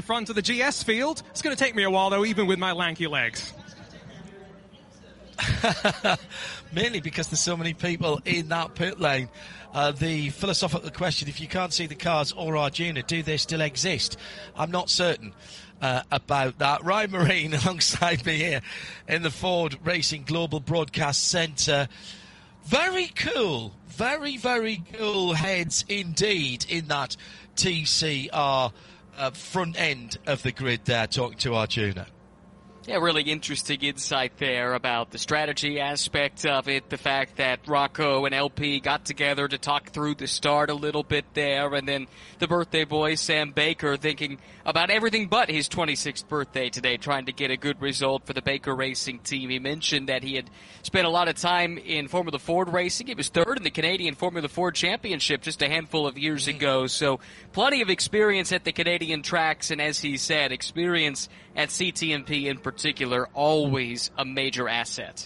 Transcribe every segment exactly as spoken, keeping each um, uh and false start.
front of the G S field. It's going to take me a while, though, even with my lanky legs. Mainly because there's so many people in that pit lane. Uh, the philosophical question, if you can't see the cars or Arjuna, do they still exist? I'm not certain uh, about that. Ryan Marine alongside me here in the Ford Racing Global Broadcast Centre. Very cool, very, very cool heads indeed in that T C R uh, front end of the grid there, talking to Arjuna. Yeah, really interesting insight there about the strategy aspect of it, the fact that Rocco and L P got together to talk through the start a little bit there, and then the birthday boy, Sam Baker, thinking about everything but his twenty-sixth birthday today, trying to get a good result for the Baker Racing team. He mentioned that he had spent a lot of time in Formula Ford racing. He was third in the Canadian Formula Ford Championship just a handful of years ago, so plenty of experience at the Canadian tracks, and as he said, experience at C T M P in particular, always a major asset.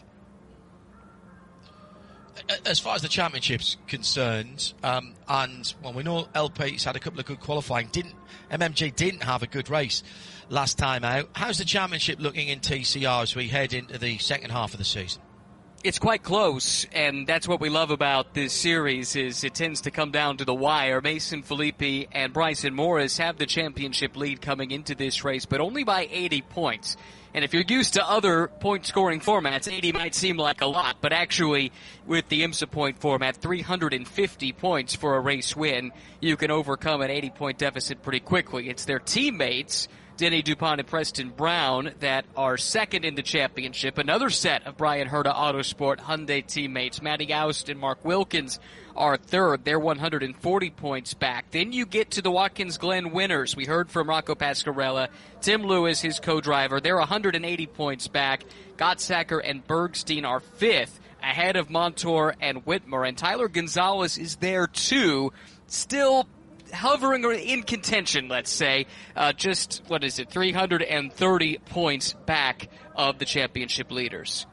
As far as the championship's concerned, um, and well, we know L P's had a couple of good qualifying. Didn't M M G didn't have a good race last time out. How's the championship looking in T C R as we head into the second half of the season? It's quite close, and that's what we love about this series, is it tends to come down to the wire. Mason Filippi and Bryson Morris have the championship lead coming into this race, but only by eighty points. And if you're used to other point-scoring formats, eighty might seem like a lot, but actually, with the IMSA point format, three hundred fifty points for a race win, you can overcome an eighty-point deficit pretty quickly. It's their teammates, Denny DuPont and Preston Brown, that are second in the championship. Another set of Brian Herta Autosport Hyundai teammates, Matty Oust and Mark Wilkins, are third. They're one hundred forty points back. Then you get to the Watkins Glen winners. We heard from Rocco Pascarella, Tim Lewis, his co-driver. They're one hundred eighty points back. Gottsacker and Bergstein are fifth, ahead of Montour and Whitmer. And Tyler Gonzalez is there too, still hovering in contention, let's say, uh, just, what is it, three hundred thirty points back of the championship leaders.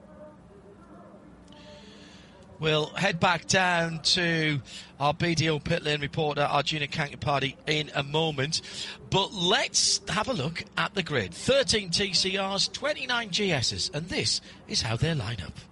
We'll head back down to our B D O pit lane reporter, Arjuna Kankapati, in a moment. But let's have a look at the grid. thirteen T C Rs, twenty-nine G Ss, and this is how they line up.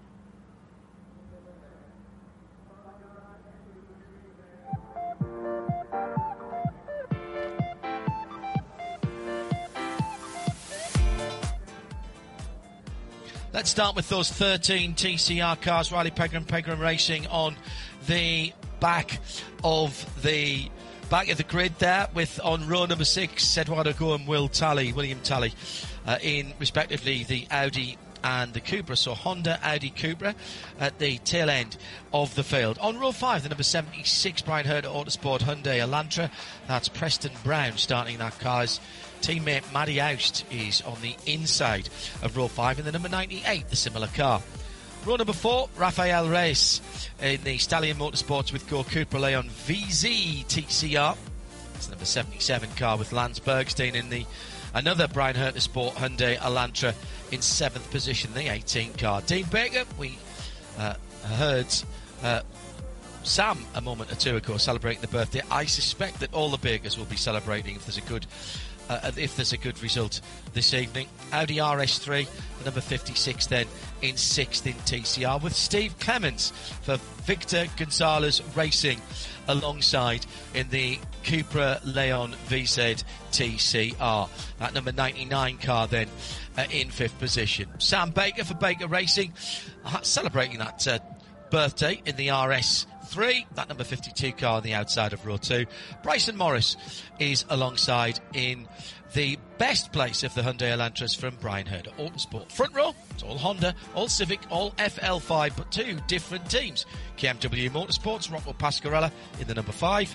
Let's start with those thirteen T C R cars. Riley Pegram, Pegram Racing on the back of the back of the grid there, with on row number six, Eduardo Go and Will Talley, William Talley, uh, in respectively the Audi and the Cupra. So Honda, Audi, Cupra at the tail end of the field. On row five, the number seventy-six, Brian Herta Autosport Hyundai Elantra. That's Preston Brown starting that car's teammate Matty Oust is on the inside of row five in the number ninety-eight, the similar car. Row number four, Rafael Reyes in the Stallion Motorsports with Go Cupra Leon V Z T C R. It's the number seventy-seven car with Lance Bergstein in the another Brian Herta Sport Hyundai Elantra in seventh position, the eighteen car. Dean Baker, we uh, heard uh, Sam a moment or two ago celebrating the birthday. I suspect that all the Bakers will be celebrating if there's a good Uh, if there's a good result this evening. Audi R S three, the number fifty-six then in sixth in T C R, with Steve Clements for Victor Gonzalez Racing alongside in the Cupra Leon V Z T C R. That number ninety-nine car then uh, in fifth position. Sam Baker for Baker Racing, uh, celebrating that uh, birthday in the R S three, that number fifty-two car on the outside of row two. Bryson Morris is alongside in the best place of the Hyundai Elantras from Brian Herta Autosport. Front row, it's all Honda, all Civic, all F L five, but two different teams. K M W Motorsports, Rocco Pascarella in the number five.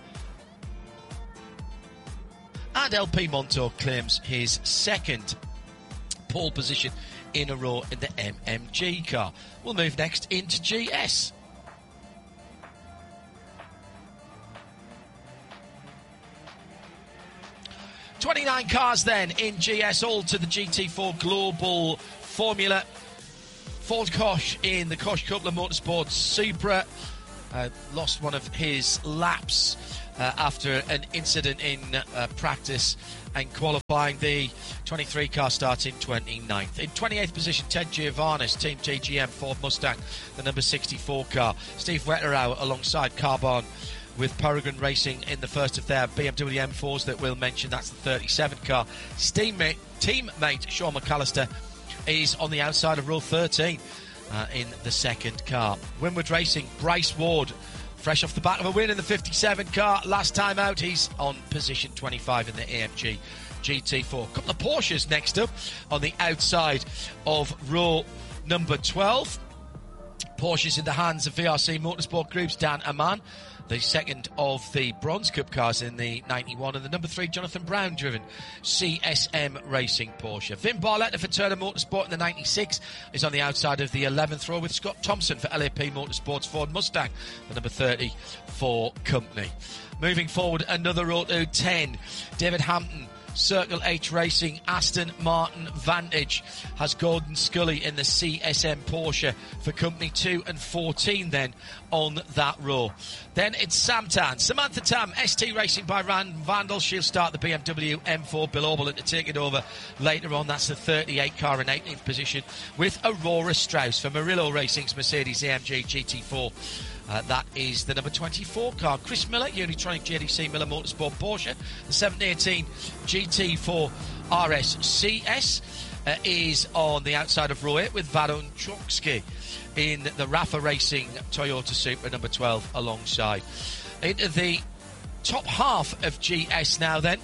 And L P Montour claims his second pole position in a row in the M M G car. We'll move next into G S. twenty-nine cars then in G S, all to the G T four Global Formula. Ford Koch in the Koch Coupler Motorsports Supra uh, lost one of his laps uh, after an incident in uh, practice and qualifying. The twenty-three car starts in twenty-ninth. In twenty-eighth position, Ted Giovannis, Team T G M Ford Mustang, the number sixty-four car. Steve Wetterauer alongside Carbon with Peregrine Racing in the first of their B M W M fours that we'll mention. That's the thirty-seven car. Teammate, teammate Sean McAllister is on the outside of row thirteen uh, in the second car. Winward Racing, Bryce Ward, fresh off the back of a win in the fifty-seven car. Last time out, he's on position twenty-five in the A M G G T four. A couple of Porsches next up on the outside of row number twelve. Porsches in the hands of V R C Motorsport Group's Dan Aman, the second of the Bronze Cup cars in the ninety-one, and the number three Jonathan Brown driven C S M Racing Porsche. Vin Barletta for Turner Motorsport in the ninety-six is on the outside of the eleventh row, with Scott Thompson for L A P Motorsports Ford Mustang, the number thirty for Company. Moving forward, another row to ten. David Hampton, Circle H Racing, Aston Martin Vantage, has Gordon Scully in the C S M Porsche for Company two and fourteen then on that row. Then it's Sam Tan, Samantha Tam, S T Racing by Rand Vandal. She'll start the B M W M four. Bill Oberlin to take it over later on. That's the thirty-eight car in eighteenth position, with Aurora Strauss for Murillo Racing's Mercedes A M G G T four. Uh, that is the number twenty-four car. Chris Miller, Unitronic J D C Miller Motorsport Porsche. The seven eighteen G T four R S C S uh, is on the outside of row eight, with Varon Chokski in the Rafa Racing Toyota Supra number twelve alongside. Into the top half of G S now then,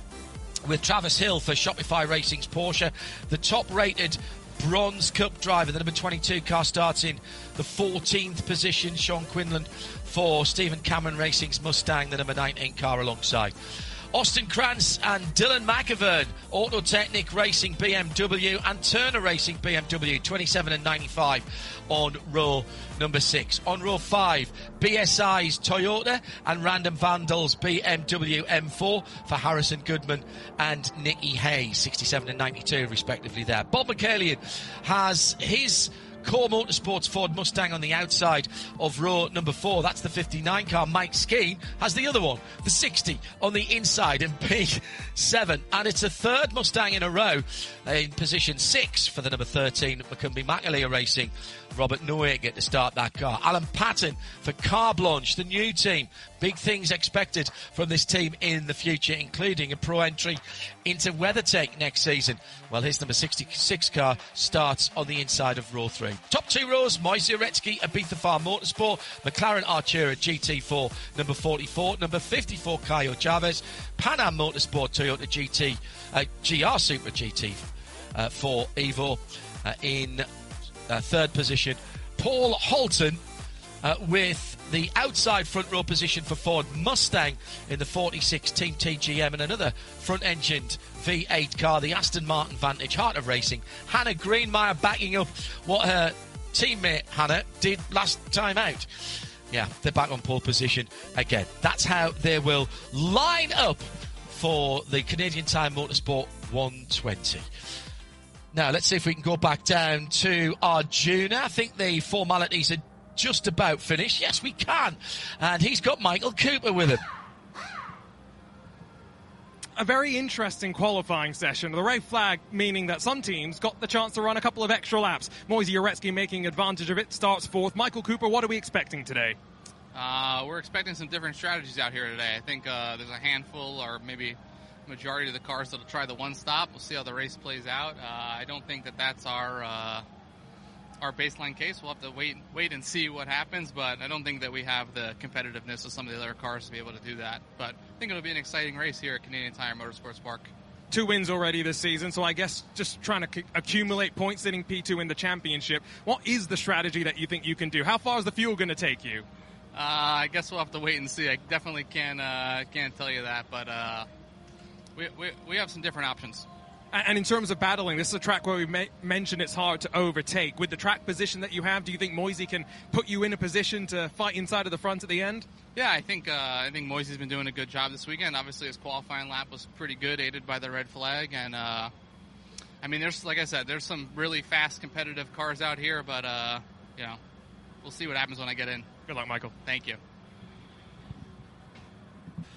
with Travis Hill for Shopify Racing's Porsche. The top rated Bronze Cup driver, the number twenty-two car, starts in the fourteenth position. Sean Quinlan for Stephen Cameron Racing's Mustang, the number nineteen car alongside. Austin Krantz and Dylan McIvern, Autotechnic Racing B M W and Turner Racing B M W, twenty-seven and ninety-five on row number six. On row five, B S I's Toyota and Random Vandals B M W M four for Harrison Goodman and Nicky Hayes, sixty-seven and ninety-two respectively there. Bob McCallion has his Core Motorsports Ford Mustang on the outside of row number four. That's the fifty-nine car. Mike Skeen has the other one, the sixty, on the inside of P seven. And it's a third Mustang in a row in position six for the number thirteen McCumbee McAleer Racing. Robert Noe get to start that car. Alan Patton for Car Blanche, the new team. Big things expected from this team in the future, including a pro entry into WeatherTech next season. Well, his number sixty-six car starts on the inside of row three. Top two rows, Moise Uretsky, Ibiza Farm Motorsport, McLaren Artura G T four, number forty-four, number fifty-four, Caio Chavez, Pan Am Motorsport Toyota G T, uh, G R Supra G T uh, for Evo uh, in uh, third position. Paul Holton uh, with the outside front row position for Ford Mustang in the forty-six Team T G M, and another front-engined V eight car, the Aston Martin Vantage, Heart of Racing. Hannah Greenmeyer backing up what her teammate Hannah did last time out. Yeah, they're back on pole position again. That's how they will line up for the Canadian Tire Motorsport one twenty. Now, let's see if we can go back down to Arjuna. I think the formalities are just about finished. Yes, we can. And he's got Michael Cooper with him. A very interesting qualifying session. The red flag meaning that some teams got the chance to run a couple of extra laps. Moise Uretsky making advantage of it, starts fourth. Michael Cooper, what are we expecting today? Uh, we're expecting some different strategies out here today. I think uh, there's a handful or maybe majority of the cars that'll try the one stop. We'll see how the race plays out. Uh, I don't think that that's our uh, our baseline case. We'll have to wait wait and see what happens, but I don't think that we have the competitiveness of some of the other cars to be able to do that. But I think it'll be an exciting race here at Canadian Tire Motorsports Park. Two wins already this season, so I guess just trying to c- accumulate points, sitting P two in the championship. What is the strategy that you think you can do? How far is the fuel going to take you? Uh, I guess we'll have to wait and see. I definitely can't, uh, can't tell you that, but uh, we, we, we have some different options. And in terms of battling, this is a track where we may mentioned it's hard to overtake. With the track position that you have, do you think Moise can put you in a position to fight inside of the front at the end? Yeah, I think uh, I think Moise's been doing a good job this weekend. Obviously, his qualifying lap was pretty good, aided by the red flag. And, uh, I mean, there's like I said, there's some really fast, competitive cars out here, but, uh, you know, we'll see what happens when I get in. Good luck, Michael. Thank you.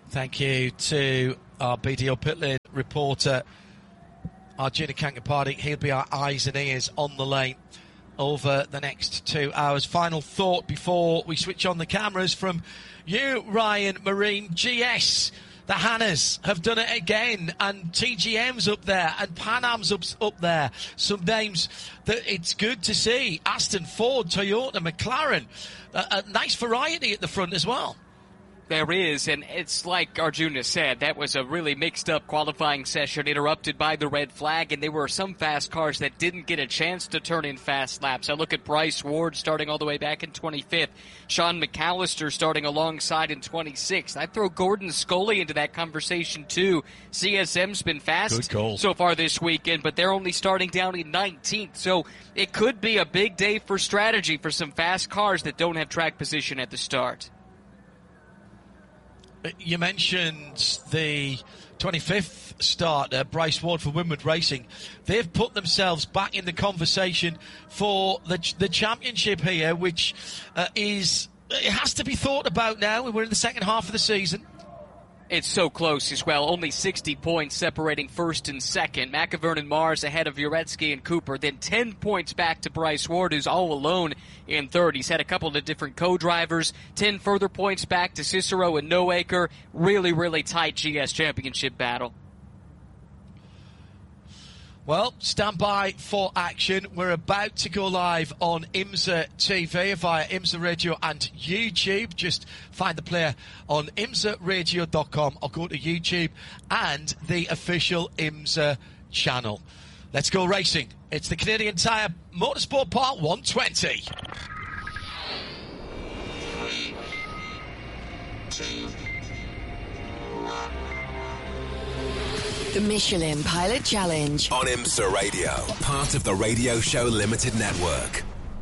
Thank you to our B D O pit lane reporter, Arjuna Kankapati. He'll be our eyes and ears on the lane over the next two hours. Final thought before we switch on the cameras from you, Ryan Marine. G S, the Hannas have done it again, and T G M's up there, and Pan Am's up, up there. Some names that it's good to see. Aston, Ford, Toyota, McLaren. A, a nice variety at the front as well. There is, and it's like Arjuna said, that was a really mixed-up qualifying session interrupted by the red flag, and there were some fast cars that didn't get a chance to turn in fast laps. I look at Bryce Ward starting all the way back in twenty-fifth, Sean McAllister starting alongside in twenty-sixth. I'd throw Gordon Scully into that conversation too. C S M's been fast so far this weekend, but they're only starting down in nineteenth, so it could be a big day for strategy for some fast cars that don't have track position at the start. You mentioned the twenty-fifth starter, Bryce Ward for Winward Racing. They've put themselves back in the conversation for the the championship here, which uh, is, it has to be thought about now. We're in the second half of the season. It's so close as well. Only sixty points separating first and second. McIvern and Mars ahead of Uretsky and Cooper. Then ten points back to Bryce Ward, who's all alone in third. He's had a couple of different co-drivers. ten further points back to Cicero and Noacre. Really, really tight G S championship battle. Well, stand by for action. We're about to go live on IMSA T V via IMSA Radio and YouTube. Just find the player on imsa radio dot com or go to YouTube and the official IMSA channel. Let's go racing. It's the Canadian Tire Motorsport Park one twenty. The Michelin Pilot Challenge on IMSA Radio, part of the Radio Show Limited Network.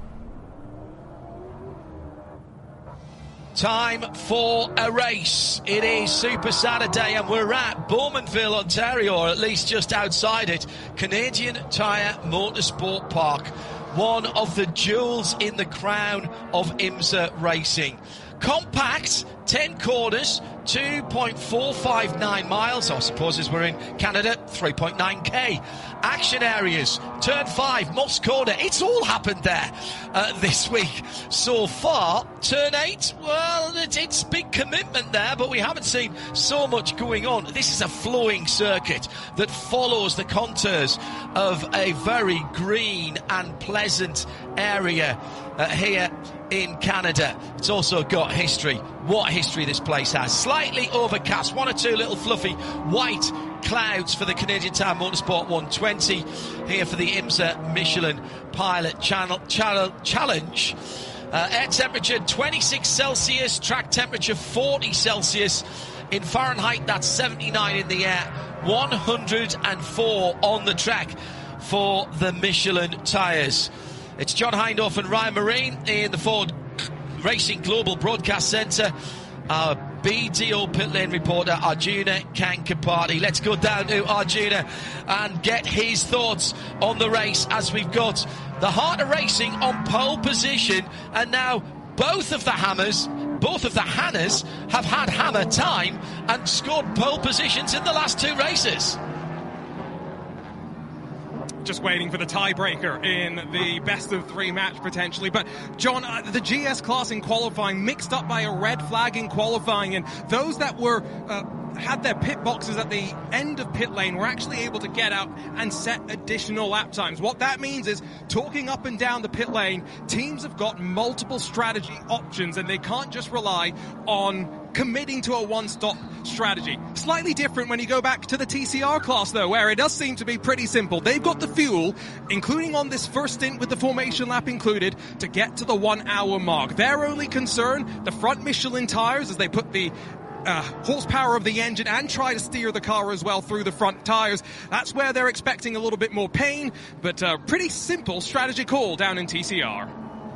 Time for a race. It is Super Saturday and we're at Bowmanville, Ontario, or at least just outside it. Canadian Tire Motorsport Park, one of the jewels in the crown of IMSA racing. Compact, ten corners, two point four five nine miles, I suppose as we're in Canada, three point nine K. Action areas, turn five, Moss Corner, it's all happened there uh, this week so far. Turn eight, well, it, it's big commitment there, but we haven't seen so much going on. This is a flowing circuit that follows the contours of a very green and pleasant area uh, here in Canada. It's also got history. What history this place has. Slightly overcast, one or two little fluffy white clouds for the Canadian Tire Motorsport one twenty here for the IMSA Michelin Pilot Channel, channel Challenge. Uh, air temperature twenty-six Celsius, track temperature forty Celsius. In Fahrenheit, that's seventy-nine in the air, one hundred four on the track for the Michelin tyres. It's John Hindhaugh and Ryan Marine in the Ford Racing Global Broadcast Centre. Our B D O pit lane reporter, Arjuna Kankapati. Let's go down to Arjuna and get his thoughts on the race as we've got the heart of racing on pole position, and now both of the hammers, both of the Hannas have had hammer time and scored pole positions in the last two races. Just waiting for the tiebreaker in the best of three match potentially. But John, uh, the G S class in qualifying mixed up by a red flag in qualifying, and those that were uh, had their pit boxes at the end of pit lane were actually able to get out and set additional lap times. What that means is, talking up and down the pit lane, teams have got multiple strategy options and they can't just rely on committing to a one-stop strategy. Slightly different when you go back to the T C R class, though, where it does seem to be pretty simple. They've got the fuel, including on this first stint with the formation lap included, to get to the one-hour mark. Their only concern, the front Michelin tires, as they put the Uh, horsepower of the engine and try to steer the car as well through the front tyres. That's where they're expecting a little bit more pain, but uh, pretty simple strategy call down in T C R.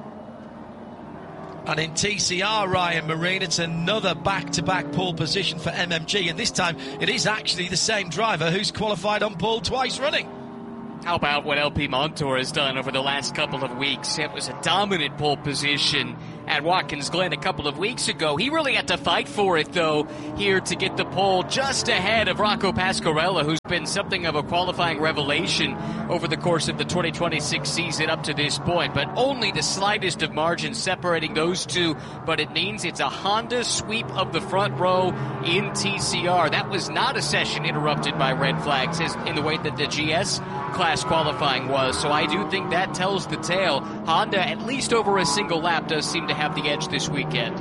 And in T C R, Ryan Marine, it's another back-to-back pole position for M M G, and this time it is actually the same driver who's qualified on pole twice running. How about what L P Montour has done over the last couple of weeks? It was a dominant pole position at Watkins Glen a couple of weeks ago. He really had to fight for it, though, here to get the pole just ahead of Rocco Pasquarella, who's been something of a qualifying revelation over the course of the twenty twenty-six season up to this point. But only the slightest of margins separating those two, but it means it's a Honda sweep of the front row in T C R. That was not a session interrupted by red flags as in the way that the G S class qualifying was. So I do think that tells the tale. Honda, at least over a single lap, does seem to have the edge this weekend.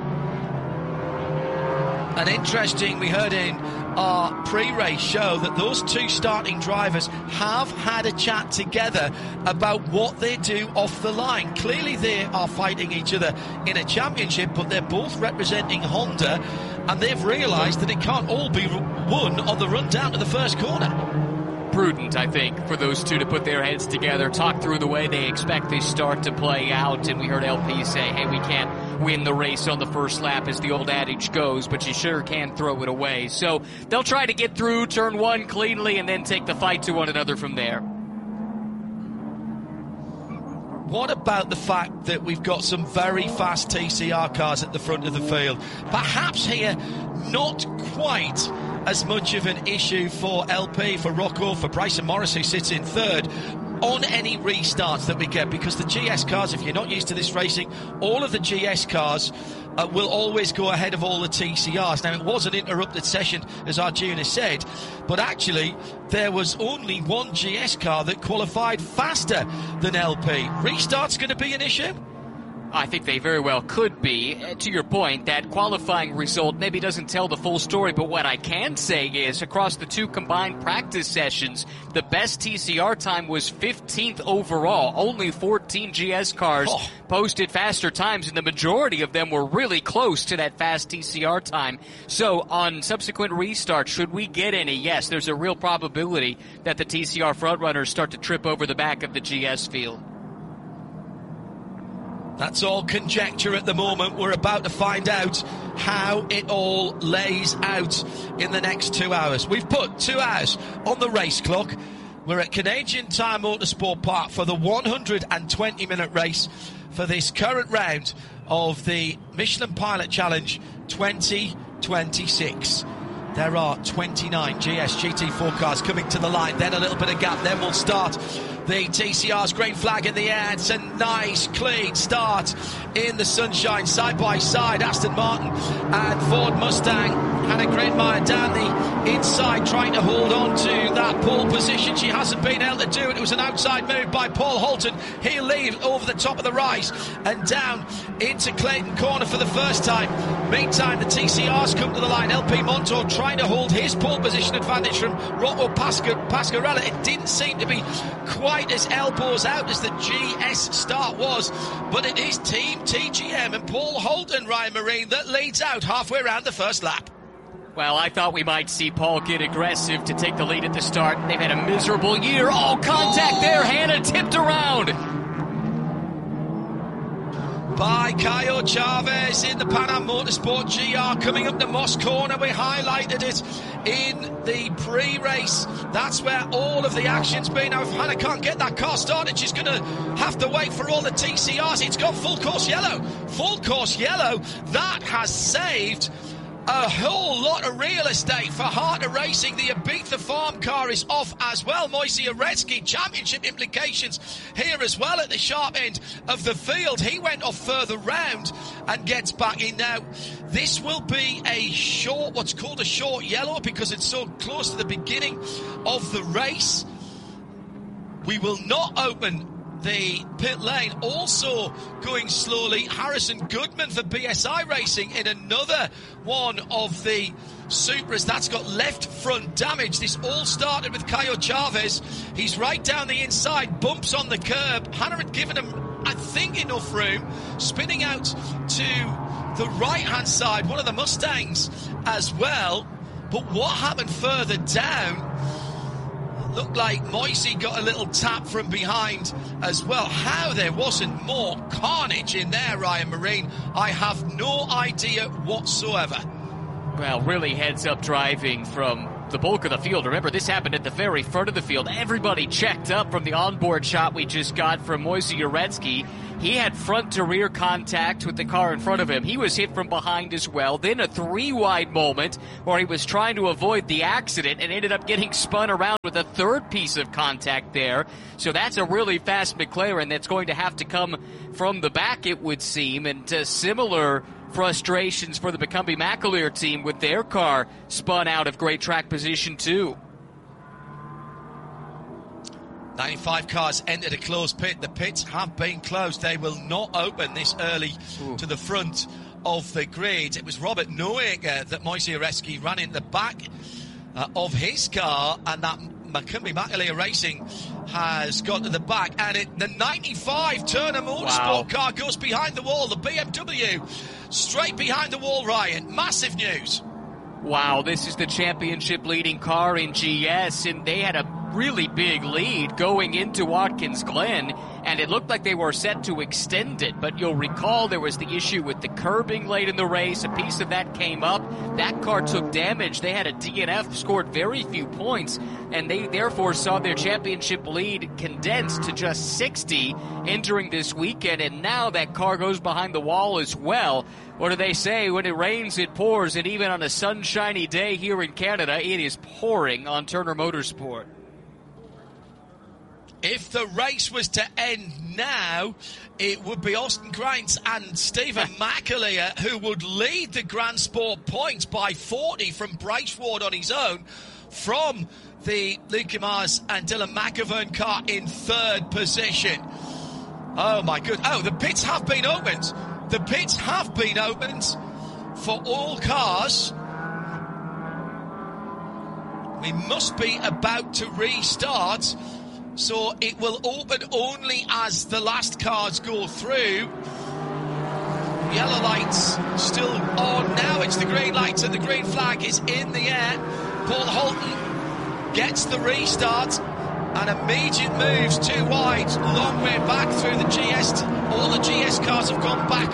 And interesting, we heard in our pre-race show that those two starting drivers have had a chat together about what they do off the line. Clearly they are fighting each other in a championship, but they're both representing Honda, and they've realised that it can't all be won on the run down to the first corner. Prudent, I think, for those two to put their heads together, talk through the way they expect this start to play out. And we heard L P say, hey, we can't win the race on the first lap, as the old adage goes, but you sure can throw it away. So they'll try to get through turn one cleanly and then take the fight to one another from there. What about the fact that we've got some very fast T C R cars at the front of the field? Perhaps here, not quite as much of an issue for L P, for Rocco, for Bryson Morris, who sits in third, on any restarts that we get, because the G S cars, if you're not used to this racing, all of the G S cars uh, will always go ahead of all the T C Rs. Now, it was an interrupted session, as Arjuna said, but actually there was only one G S car that qualified faster than L P. Restart's going to be an issue? I think they very well could be. Uh, to your point, that qualifying result maybe doesn't tell the full story, but what I can say is across the two combined practice sessions, the best T C R time was fifteenth overall. Only fourteen G S cars oh. posted faster times, and the majority of them were really close to that fast T C R time. So on subsequent restarts, should we get any, yes, there's a real probability that the T C R frontrunners start to trip over the back of the G S field. That's all conjecture at the moment. We're about to find out how it all lays out in the next two hours. We've put two hours on the race clock. We're at Canadian Tire Motorsport Park for the one hundred twenty minute race for this current round of the Michelin Pilot Challenge twenty twenty-six. There are twenty-nine G S G T four cars coming to the line, then a little bit of gap, then we'll start the T C R's green flag in the air. It's a nice, clean start in the sunshine, side by side. Aston Martin and Ford Mustang. Hannah Greenmeyer down the inside, trying to hold on to that pole position. She hasn't been able to do it. It was an outside move by Paul Holton. He'll leave over the top of the rise and down into Clayton Corner for the first time. Meantime, the T C Rs come to the line. L P Montour trying to hold his pole position advantage from Rocco Pasquarella. It didn't seem to be quite as elbows out as the G S start was, but it is Team T G M and Paul Holton, Ryan Marine, that leads out halfway around the first lap. Well, I thought we might see Paul get aggressive to take the lead at the start. They've had a miserable year. Oh, contact oh. there. Hannah tipped around. By Caio Chavez in the Pan Am Motorsport G R coming up the Moss Corner. We highlighted it in the pre-race. That's where all of the action's been. Now, if Hannah can't get that car started, she's going to have to wait for all the T C Rs. It's got full course yellow. Full course yellow. That has saved a whole lot of real estate for Harter Racing. The Ibiza farm car is off as well. Moisey Uretsky, championship implications here as well at the sharp end of the field. He went off further round and gets back in now. This will be a short, what's called a short yellow, because it's so close to the beginning of the race. We will not open the pit lane. Also going slowly, Harrison Goodman for B S I Racing in another one of the Supras. That's got left front damage. This all started with Caio Chavez. He's right down the inside, bumps on the curb. Hannah had given him, I think, enough room, spinning out to the right hand side, one of the Mustangs as well. But what happened further down? Looked like Moisey got a little tap from behind as well. How there wasn't more carnage in there, Ryan Marine, I have no idea whatsoever. Well, really heads-up driving from the bulk of the field. Remember, this happened at the very front of the field. Everybody checked up from the onboard shot we just got from Moisey Uretsky. He had front-to-rear contact with the car in front of him. He was hit from behind as well. Then a three-wide moment where he was trying to avoid the accident and ended up getting spun around with a third piece of contact there. So that's a really fast McLaren that's going to have to come from the back, it would seem. And uh, similar frustrations for the McCumbee McAleer team with their car spun out of great track position, too. ninety-five cars entered a closed pit. The pits have been closed. They will not open this early Ooh. to the front of the grid. It was Robert Noaker that Moisey Uretsky ran in the back uh, of his car, and that McCumbee McAleer Racing has got to the back, and it, the ninety-five Turner Motorsport wow. car goes behind the wall. The B M W straight behind the wall, Ryan. Massive news. Wow, this is the championship leading car in G S, and they had a really big lead going into Watkins Glen, and it looked like they were set to extend it, but you'll recall there was the issue with the curbing late in the race. A piece of that came up. That car took damage. They had a D N F, scored very few points, and they therefore saw their championship lead condensed to just sixty entering this weekend, and now that car goes behind the wall as well. What do they say? When it rains, it pours, and even on a sunshiny day here in Canada, it is pouring on Turner Motorsport. If the race was to end now, it would be Austin Grant and Stephen McAleer who would lead the Grand Sport points by forty from Bryce Ward on his own, from the Luke Mars and Dylan McAvern car in third position. Oh my good. Oh, the pits have been opened. The pits have been opened for all cars. We must be about to restart. So it will open only as the last cars go through. Yellow lights still on now. It's the green lights and the green flag is in the air. Paul Holton gets the restart and immediate moves too wide. Long way back through the G S. All the G S cars have gone back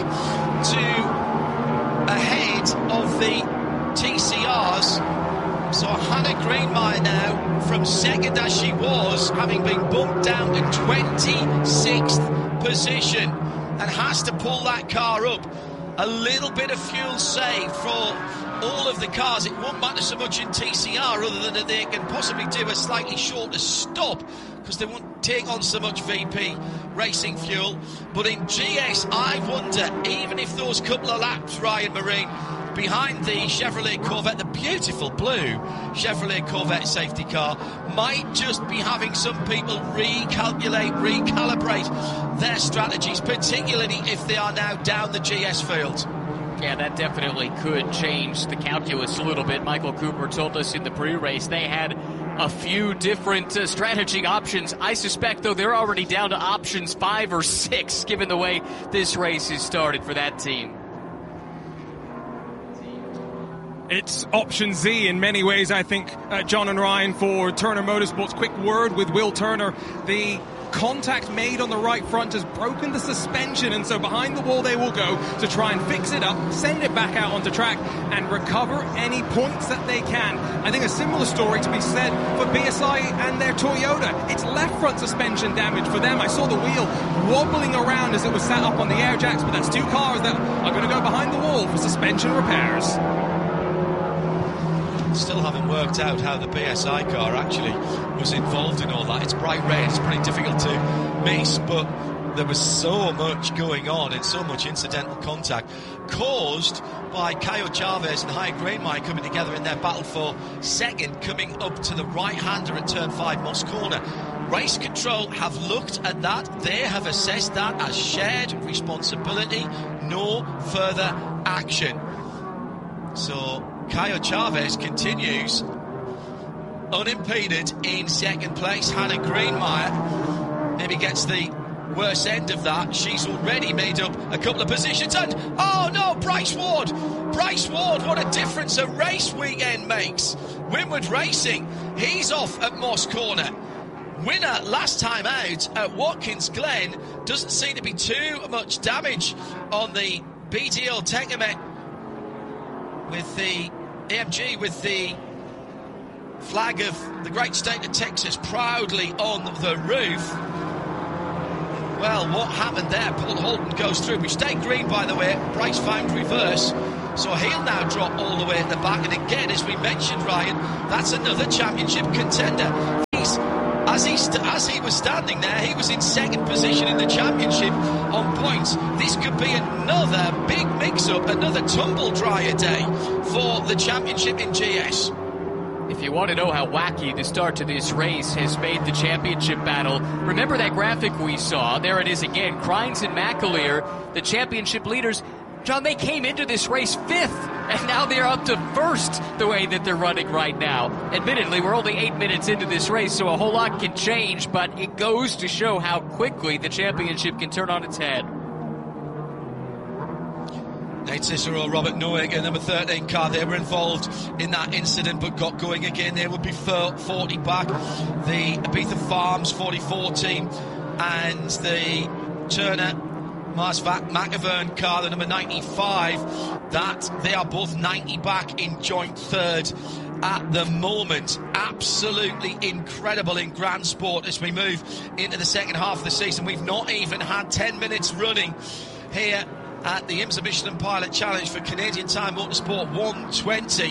to ahead of the T C Rs. So Hannah Greenmeyer now, from second as she was, having been bumped down to twenty-sixth position, and has to pull that car up. A little bit of fuel saved for all of the cars. It won't matter so much in T C R other than that they can possibly do a slightly shorter stop because they won't take on so much V P racing fuel. But in G S, I wonder, even if those couple of laps, Ryan Marine, behind the Chevrolet Corvette, the beautiful blue Chevrolet Corvette safety car, might just be having some people recalculate, recalibrate their strategies, particularly if they are now down the G S field. Yeah, that definitely could change the calculus a little bit. Michael Cooper told us in the pre-race they had a few different uh, strategy options. I suspect, though, they're already down to options five or six, given the way this race has started for that team. It's option Z in many ways, I think, uh, John and Ryan, for Turner Motorsports. Quick word with Will Turner. The contact made on the right front has broken the suspension, and so behind the wall they will go to try and fix it up, send it back out onto track, and recover any points that they can. I think a similar story to be said for B S I and their Toyota. It's left front suspension damage for them. I saw the wheel wobbling around as it was sat up on the air jacks, but that's two cars that are going to go behind the wall for suspension repairs. Still haven't worked out how the B S I car actually was involved in all that. It's bright red, it's pretty difficult to miss, but there was so much going on and so much incidental contact caused by Caio Chavez and Haya Greenmeyer coming together in their battle for second, coming up to the right-hander at turn five, Moss Corner. Race Control have looked at that. They have assessed that as shared responsibility. No further action. So Caio Chavez continues unimpeded in second place. Hannah Greenmeyer maybe gets the worst end of that. She's already made up a couple of positions, and oh no, Bryce Ward Bryce Ward, what a difference a race weekend makes. Winward Racing, he's off at Moss Corner. Winner last time out at Watkins Glen. Doesn't seem to be too much damage on the B D L Technomet with the A M G, with the flag of the great state of Texas proudly on the roof. Well, what happened there? Paul Holden goes through. We stayed green, by the way. Bryce found reverse. So he'll now drop all the way at the back. And again, as we mentioned, Ryan, that's another championship contender. He's, as, he st- as he was standing there, he was in second position in the championship on points. This could be another big mix-up, another tumble-dryer day for the championship in G S. If you want to know how wacky the start to this race has made the championship battle, remember that graphic we saw? There it is again. Crines and McAleer, the championship leaders. John, they came into this race fifth, and now they're up to first the way that they're running right now. Admittedly, we're only eight minutes into this race, so a whole lot can change, but it goes to show how quickly the championship can turn on its head. Nate Cicero, Robert Noecker, number thirteen car, they were involved in that incident but got going again. They would be forty back. The Ibiza Farms forty-four team and the Turner Mars McAvern car, the number ninety-five, that they are both ninety back in joint third at the moment. Absolutely incredible in Grand Sport as we move into the second half of the season. We've not even had ten minutes running here at the IMSA Michelin Pilot Challenge for Canadian Tire Motorsport one twenty.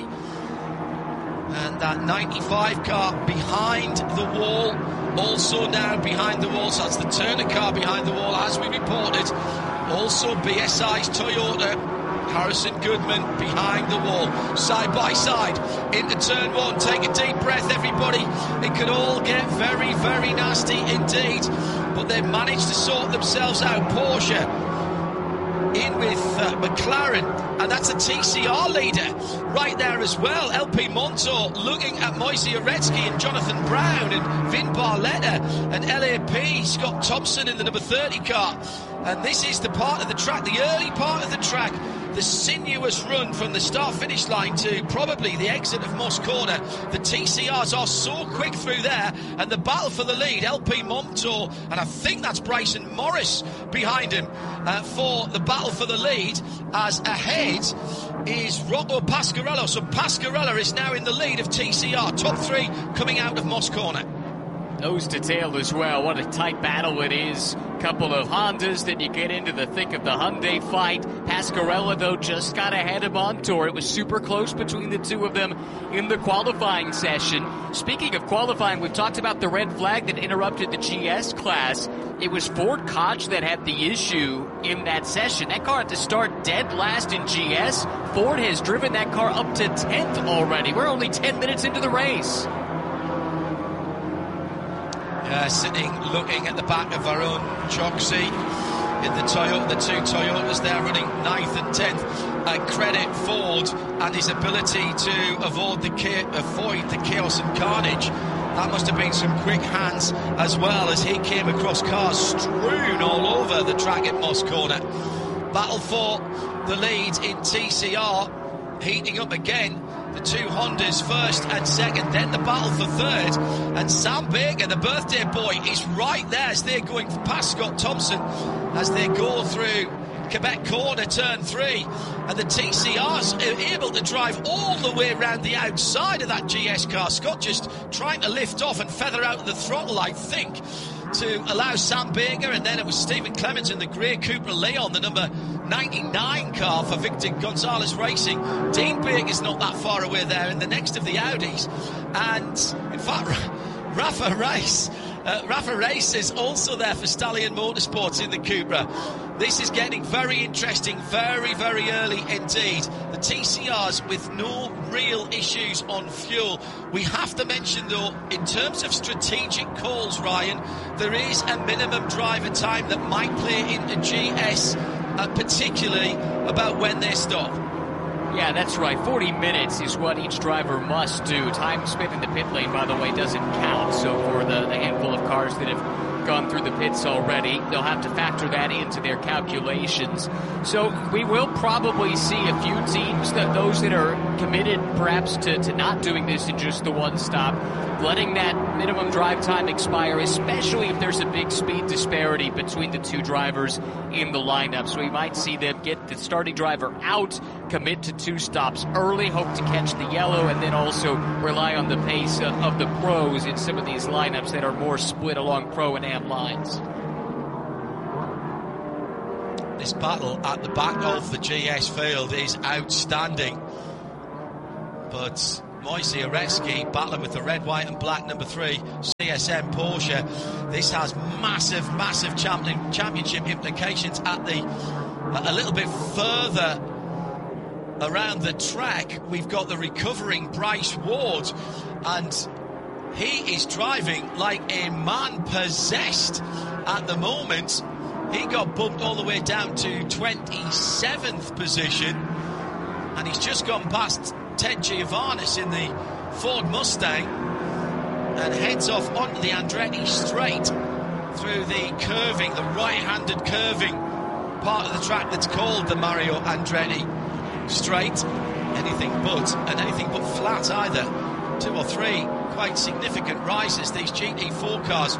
And that ninety-five car behind the wall, also now behind the wall, so that's the Turner car behind the wall, as we reported. Also B S I's Toyota, Harrison Goodman behind the wall, side by side into turn one. Take a deep breath, everybody. It could all get very, very nasty indeed, but they've managed to sort themselves out. Porsche in with uh, McLaren, and that's a T C R leader right there as well. L P Montour looking at Moise Uretsky and Jonathan Brown and Vin Barletta, and L A P Scott Thompson in the number thirty car. And this is the part of the track, the early part of the track, the sinuous run from the start-finish line to probably the exit of Moss Corner. The T C Rs are so quick through there, and the battle for the lead, L P Montour, and I think that's Bryson Morris behind him uh, for the battle for the lead, as ahead is Rocco Pasquarello. So Pasquarello is now in the lead of T C R, top three coming out of Moss Corner. Nose to tail as well. What a tight battle it is. Couple of Hondas, then you get into the thick of the Hyundai fight. Pasquarello, though, just got ahead of Montour. It was super close between the two of them in the qualifying session. Speaking of qualifying, we've talked about the red flag that interrupted the G S class. It was Ford Koch that had the issue in that session. That car had to start dead last in G S. Ford has driven that car up to tenth already. We're only ten minutes into the race. Uh, sitting looking at the back of Varun Choksi in the Toyota, the two Toyotas there running ninth and tenth. Uh, credit Ford and his ability to avoid the, cha- avoid the chaos and carnage. That must have been some quick hands as well, as he came across cars strewn all over the track at Moss Corner. Battle for the lead in T C R, heating up again. The two Hondas first and second, then the battle for third. And Sam Baker, the birthday boy, is right there as they're going past Scott Thompson as they go through Quebec Corner, turn three. And the T C Rs are able to drive all the way around the outside of that G S car. Scott just trying to lift off and feather out the throttle, I think, to allow Sam Baker, and then it was Stephen Clemens in the grey Cupra Leon, the number ninety-nine car for Victor Gonzalez Racing. Dean Baker's not that far away there in the next of the Audis. And in fact, Rafa Race, uh, Rafa Race is also there for Stallion Motorsports in the Cupra. This is getting very interesting, very, very early indeed. The T C Rs with no real issues on fuel. We have to mention, though, in terms of strategic calls, Ryan, there is a minimum driver time that might play into G S, uh, particularly about when they stop. Yeah, that's right. forty minutes is what each driver must do. Time spent in the pit lane, by the way, doesn't count. So for the, the handful of cars that have have gone through the pits already. They'll have to factor that into their calculations. So we will probably see a few teams, that those that are committed perhaps to, to not doing this in just the one stop, letting that minimum drive time expire, especially if there's a big speed disparity between the two drivers in the lineup. So we might see them get the starting driver out, commit to two stops early, hope to catch the yellow, and then also rely on the pace of, of the pros in some of these lineups that are more split along pro and am lines. This battle at the back of the G S field is outstanding. But Moisey Aretski battling with the red, white and black number three C S M Porsche. This has massive, massive champion, championship implications at the a little bit further around the track. We've got the recovering Bryce Ward, and he is driving like a man possessed at the moment. He got bumped all the way down to twenty-seventh position, and he's just gone past Ted Giovannis in the Ford Mustang and heads off onto the Andretti straight through the curving, the right-handed curving part of the track that's called the Mario Andretti straight. Anything but, and anything but flat either. Two or three quite significant rises, these G T four cars,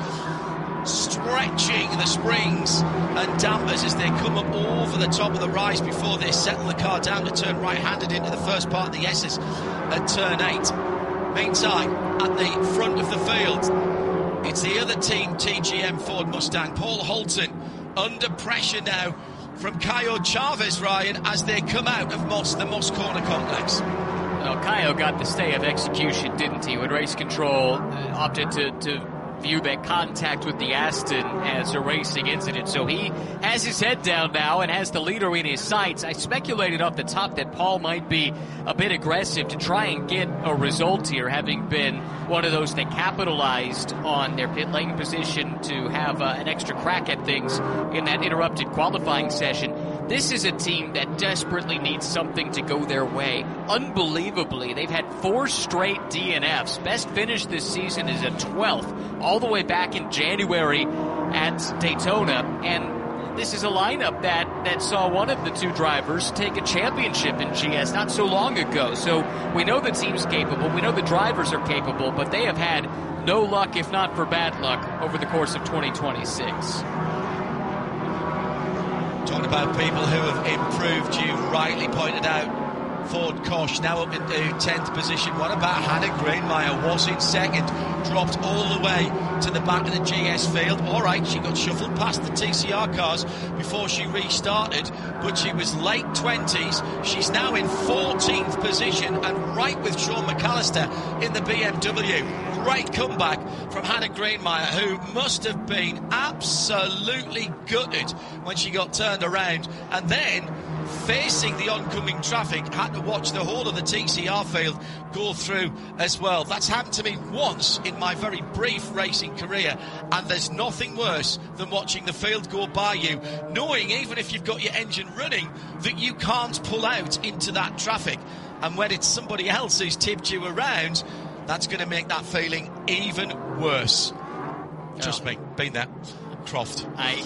stretching the springs and dampers as they come up over the top of the rise before they settle the car down to turn right-handed into the first part of the S's at turn eight. Meantime, at the front of the field, it's the other team, T G M Ford Mustang. Paul Holton under pressure now from Caio Chavez, Ryan, as they come out of Moss, the Moss Corner complex. Well, Caio got the stay of execution, didn't he? When race control uh, opted to, to view that contact with the Aston as a racing incident. So he has his head down now and has the leader in his sights. I speculated off the top that Paul might be a bit aggressive to try and get a result here, having been one of those that capitalized on their pit lane position to have uh, an extra crack at things in that interrupted qualifying session. This is a team that desperately needs something to go their way. Unbelievably, they've had four straight D N Fs. Best finish this season is a twelfth, all the way back in January at Daytona. And this is a lineup that, that saw one of the two drivers take a championship in G S not so long ago. So we know the team's capable, we know the drivers are capable, but they have had no luck, if not for bad luck, over the course of twenty twenty-six. Talking about people who have improved, you rightly pointed out Ford Kosh now up into tenth position. What about Hannah Greenmeyer? Was in second, dropped all the way to the back of the G S field. All right, she got shuffled past the T C R cars before she restarted, but she was late twenties. She's now in fourteenth position and right with Sean McAllister in the B M W. Great comeback from Hannah Greenmeyer, who must have been absolutely gutted when she got turned around, and then facing the oncoming traffic, had to watch the whole of the T C R field go through as well. That's happened to me once in my very brief racing career, and there's nothing worse than watching the field go by you, knowing even if you've got your engine running that you can't pull out into that traffic. And when it's somebody else who's tipped you around, that's going to make that feeling even worse. Trust oh. me, been there. Croft. I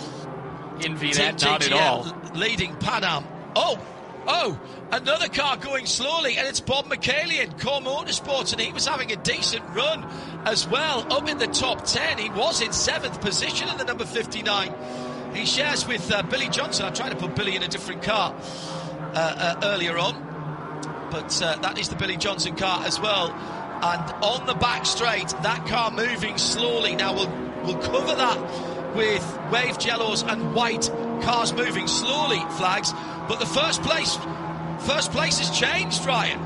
envy that, not at all. Leading Pan Am. Oh, oh, another car going slowly, and it's Bob McCallion, Core Motorsports, and he was having a decent run as well, up in the top ten. He was in seventh position in the number fifty-nine. He shares with uh, Billy Johnson. I tried to put Billy in a different car uh, uh, earlier on, but uh, that is the Billy Johnson car as well. And on the back straight, that car moving slowly. Now we'll, we'll cover that with wave jellos and white cars moving slowly flags. But the first place, first place has changed, Ryan.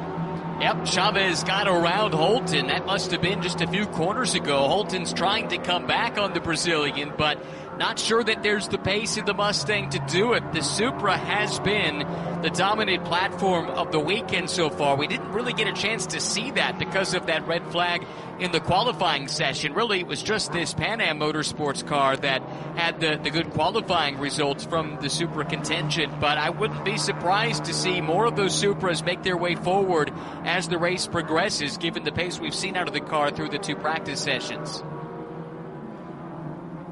Yep, Chavez got around Holton. That must have been just a few corners ago. Holton's trying to come back on the Brazilian, but not sure that there's the pace in the Mustang to do it. The Supra has been the dominant platform of the weekend so far. We didn't really get a chance to see that because of that red flag in the qualifying session. Really, it was just this Pan Am Motorsports car that had the, the good qualifying results from the Supra contingent, but I wouldn't be surprised to see more of those Supras make their way forward as the race progresses, given the pace we've seen out of the car through the two practice sessions.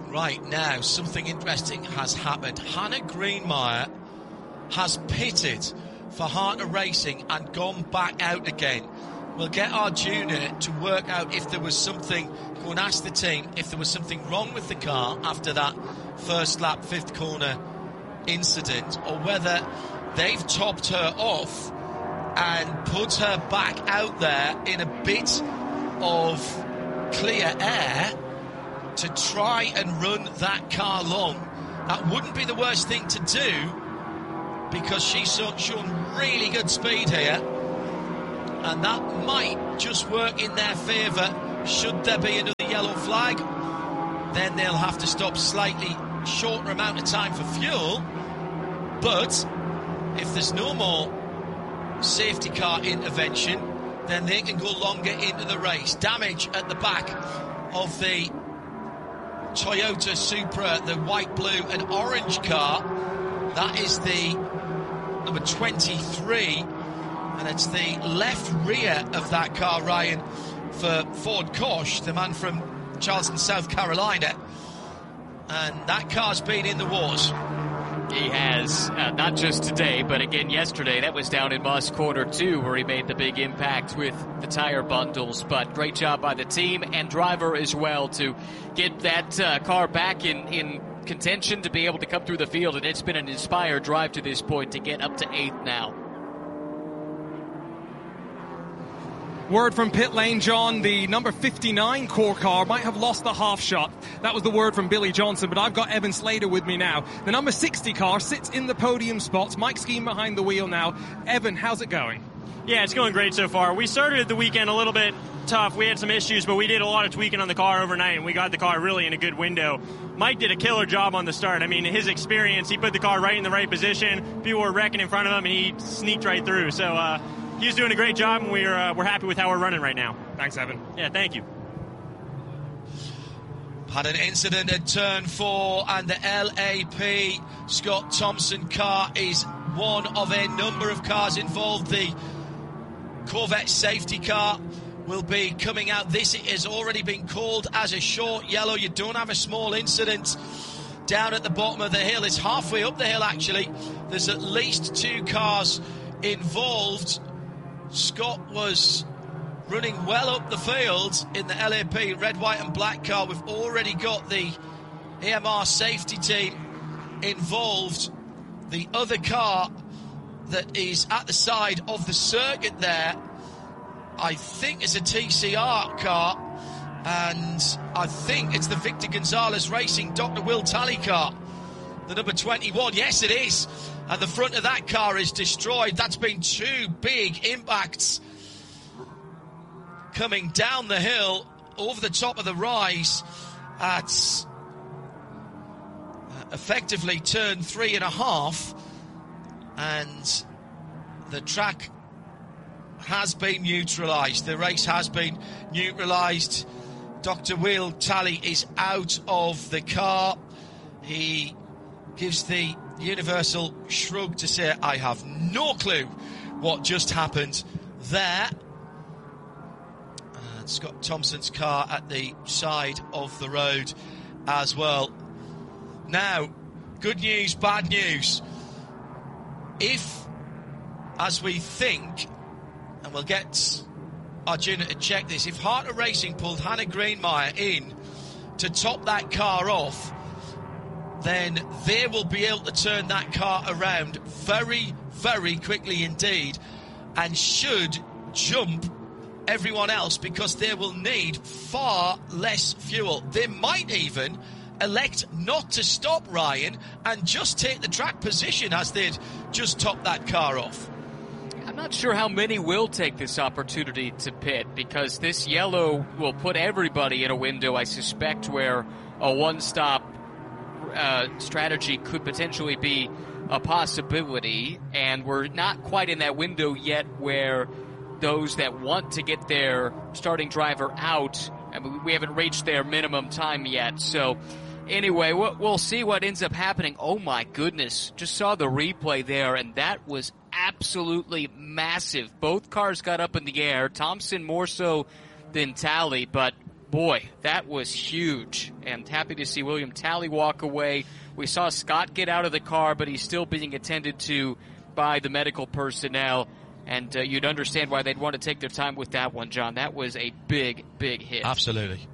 Right now, something interesting has happened. Hannah Greenmeyer has pitted for Harter Racing and gone back out again. We'll get Arjuna to work out if there was something, go and ask the team if there was something wrong with the car after that first lap, fifth corner incident, or whether they've topped her off and put her back out there in a bit of clear air to try and run that car long. That wouldn't be the worst thing to do, because she's shown really good speed here, and that might just work in their favour. Should there be another yellow flag, then they'll have to stop slightly shorter amount of time for fuel. But if there's no more safety car intervention, then they can go longer into the race. Damage at the back of the Toyota Supra, the white, blue and orange car. That is the number twenty-three, and it's the left rear of that car, Ryan, for Ford Koch, the man from Charleston, South Carolina. And that car's been in the wars. He has, uh, not just today, but again yesterday. That was down in Moss Corner two, where he made the big impact with the tire bundles. But great job by the team and driver as well to get that uh, car back in, in contention to be able to come through the field. And it's been an inspired drive to this point to get up to eighth now. Word from pit lane, John, the number fifty-nine core car might have lost the half shot. That was the word from Billy Johnson, but I've got Evan Slater with me now. The number sixty car sits in the podium spots. Mike Skeen behind the wheel now. Evan, how's it going? Yeah, it's going great so far. We started the weekend a little bit tough. We had some issues, but we did a lot of tweaking on the car overnight, and we got the car really in a good window. Mike did a killer job on the start. I mean, his experience, he put the car right in the right position. People were wrecking in front of him, and he sneaked right through. So, uh, he was doing a great job, and we're uh, we're happy with how we're running right now. Thanks, Evan. Yeah, thank you. Had an incident at turn four, and the L A P Scott Thompson car is one of a number of cars involved. The Corvette safety car will be coming out. This has already been called as a short yellow. You don't have a small incident down at the bottom of the hill. It's halfway up the hill, actually. There's at least two cars involved. Scott was running well up the field in the L A P red, white and black car. We've already got the A M R safety team involved. The other car that is at the side of the circuit there, I think it's a T C R car, and I think it's the Victor Gonzalez Racing Doctor Will Talley car, the number twenty-one. Yes, it is. And the front of that car is destroyed. That's been two big impacts coming down the hill over the top of the rise at effectively turn three and a half, and the track has been neutralised. The race has been neutralised. Doctor Will Talley is out of the car. He gives the universal shrug to say, I have no clue what just happened there. And Scott Thompson's car at the side of the road as well. Now, good news, bad news. If, as we think, and we'll get Arjuna to check this, if Harter Racing pulled Hannah Greenmeyer in to top that car off, then they will be able to turn that car around very, very quickly indeed, and should jump everyone else, because they will need far less fuel. They might even elect not to stop, Ryan, and just take the track position as they'd just top that car off. I'm not sure how many will take this opportunity to pit, because this yellow will put everybody in a window, I suspect, where a one-stop uh, strategy could potentially be a possibility, and we're not quite in that window yet where those that want to get their starting driver out, I mean, we haven't reached their minimum time yet. So anyway, we'll see what ends up happening. Oh my goodness, just saw the replay there, and that was absolutely massive. Both cars got up in the air, Thompson more so than Talley, but boy, that was huge. And happy to see William Talley walk away. We saw Scott get out of the car, but he's still being attended to by the medical personnel. And uh, you'd understand why they'd want to take their time with that one, John. That was a big, big hit. Absolutely.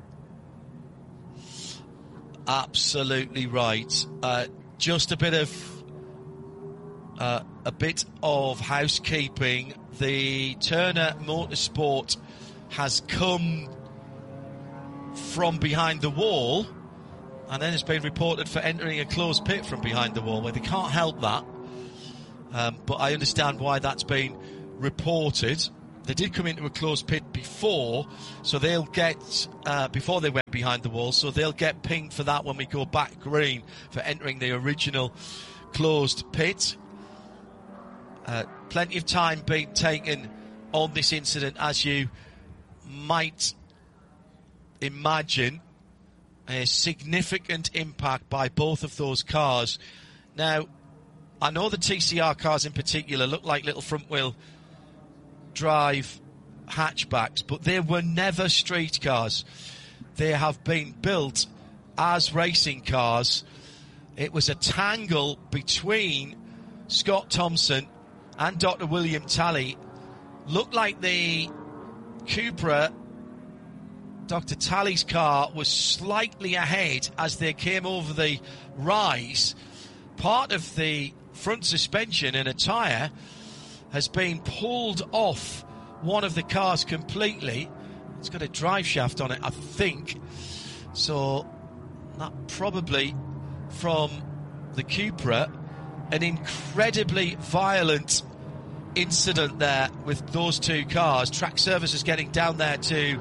Absolutely right. Uh, just a bit of uh, a bit of housekeeping. The Turner Motorsport has come from behind the wall, and then it's been reported for entering a closed pit from behind the wall, where they can't help that. Um, but I understand why that's been reported. They did come into a closed pit before, so they'll get, uh, before they went behind the wall, so they'll get pinged for that when we go back green for entering the original closed pit. Uh, plenty of time being taken on this incident, as you might imagine. A significant impact by both of those cars. Now, I know the T C R cars in particular look like little front wheel drive hatchbacks, but they were never street cars. They have been built as racing cars. It was a tangle between Scott Thompson and Doctor William Talley. Looked like the Cupra, Doctor Talley's car, was slightly ahead as they came over the rise. Part of the front suspension and a tyre has been pulled off one of the cars completely. It's got a drive shaft on it, I think. So that probably from the Cupra. An incredibly violent incident there with those two cars. Track services getting down there to